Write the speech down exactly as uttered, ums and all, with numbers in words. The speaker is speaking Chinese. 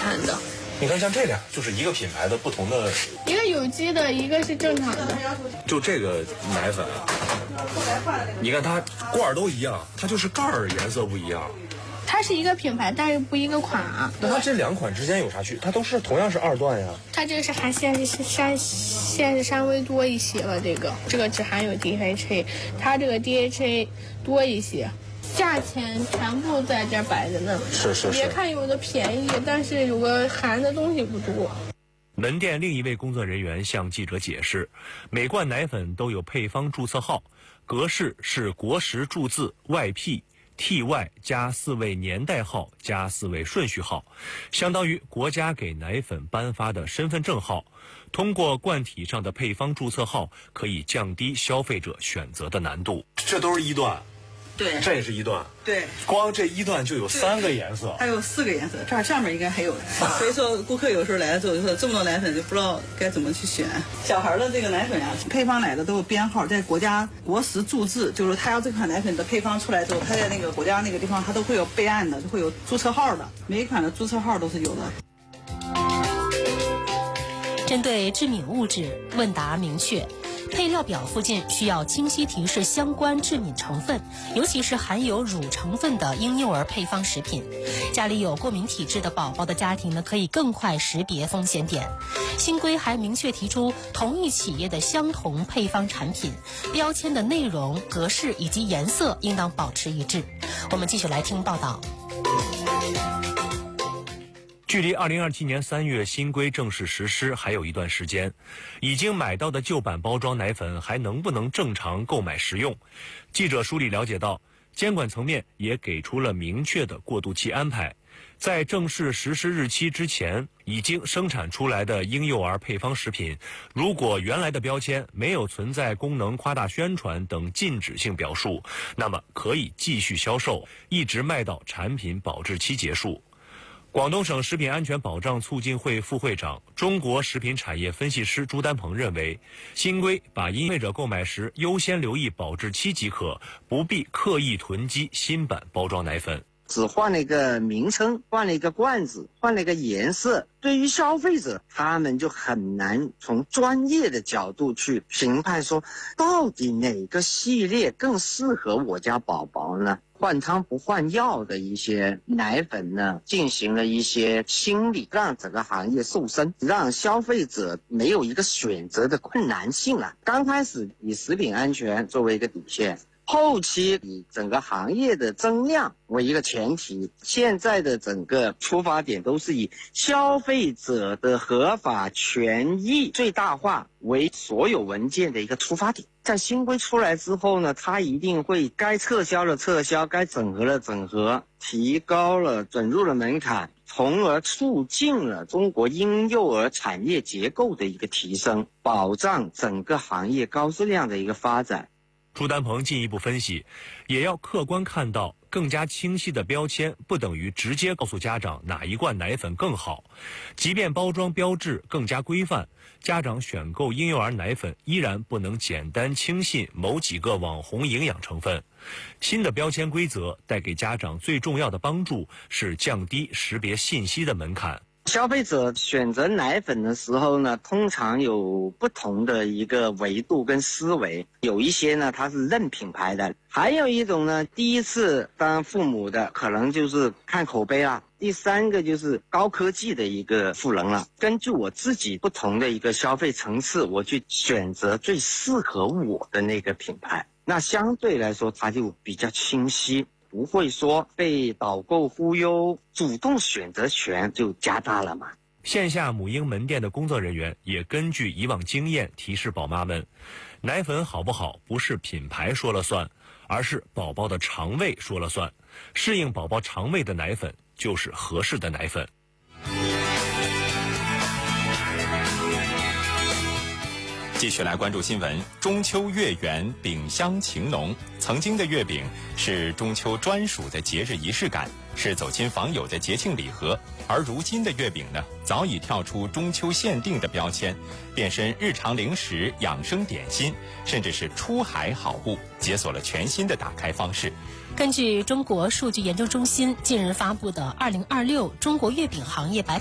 产的。 你看，像这俩就是一个品牌的不同的， 一个有机的，一个是正常的。 就这个奶粉啊，你看它罐儿都一样，它就是盖儿颜色不一样。 它是一个品牌，但是不一个款啊。 那它这两款之间有啥区？它都是同样是二段呀。 它这个是含纤是纤纤是稍微多一些了，这个这个只含有 D H A， 它这个 D H A 多一些。价钱全部在这摆着呢， 是是是。 别看有的便宜，但是有个含的东西不多。 门店另一位工作人员向记者解释，每罐奶粉都有配方注册号，格式是国时注字 Y P T Y 加四位年代号加四位顺序号，相当于国家给奶粉颁发的身份证号。通过罐体上的配方注册号，可以降低消费者选择的难度。 这都是一段。 对， 这也是一段。 对， 光这一段就有三个颜色， 还有四个颜色，这儿上面应该还有。所以说，顾客有时候来了之后就说这么多奶粉就不知道该怎么去选。小孩的这个奶粉呀、啊，配方奶的都有编号，在国家国时注字，就是他要这款奶粉的配方出来之后，他在那个国家那个地方，他都会有备案的，会有注册号的，每一款的注册号都是有的。 针对致敏物质，问答明确。配料表附近需要清晰提示相关致敏成分，尤其是含有乳成分的婴幼儿配方食品。家里有过敏体质的宝宝的家庭呢，可以更快识别风险点。新规还明确提出，同一企业的相同配方产品，标签的内容、格式以及颜色应当保持一致。我们继续来听报道。 距离二零二七年三月新规正式实施还有一段时间，已经买到的旧版包装奶粉还能不能正常购买食用？记者梳理了解到，监管层面也给出了明确的过渡期安排，在正式实施日期之前，已经生产出来的婴幼儿配方食品，如果原来的标签没有存在功能夸大宣传等禁止性表述，那么可以继续销售，一直卖到产品保质期结束。广东省食品安全保障促进会副会长、中国食品产业分析师朱丹鹏认为，新规把消费者购买时优先留意保质期即可，不必刻意囤积新版包装奶粉。 只换了一个名称，换了一个罐子，换了一个颜色，对于消费者他们就很难从专业的角度去评判说到底哪个系列更适合我家宝宝呢？换汤不换药的一些奶粉呢，进行了一些清理，让整个行业瘦身，让消费者没有一个选择的困难性了。刚开始以食品安全作为一个底线，后期以整个行业的增量为一个前提，现在的整个出发点都是以消费者的合法权益最大化为所有文件的一个出发点。在新规出来之后呢，它一定会该撤销的撤销，该整合的整合，提高了准入的门槛，从而促进了中国婴幼儿产业结构的一个提升，保障整个行业高质量的一个发展。 朱丹鹏进一步分析，也要客观看到，更加清晰的标签不等于直接告诉家长哪一罐奶粉更好。即便包装标志更加规范，家长选购婴幼儿奶粉依然不能简单轻信某几个网红营养成分。新的标签规则带给家长最重要的帮助是降低识别信息的门槛。 消费者选择奶粉的时候呢，通常有不同的一个维度跟思维，有一些呢它是认品牌的，还有一种呢第一次当父母的可能就是看口碑啦，第三个就是高科技的一个赋能了。根据我自己不同的一个消费层次，我去选择最适合我的那个品牌，那相对来说它就比较清晰，不会说被导购忽悠，主动选择权就加大了嘛。 线下母婴门店的工作人员也根据以往经验提示宝妈们，奶粉好不好不是品牌说了算，而是宝宝的肠胃说了算，适应宝宝肠胃的奶粉就是合适的奶粉。 继续来关注新闻。中秋月圆，饼香情浓。曾经的月饼是中秋专属的节日仪式感，是走亲访友的节庆礼盒。而如今的月饼呢，早已跳出中秋限定的标签，变身日常零食、养生点心，甚至是出海好物，解锁了全新的打开方式。 根据中国数据研究中心近日发布的二零二六中国月饼行业白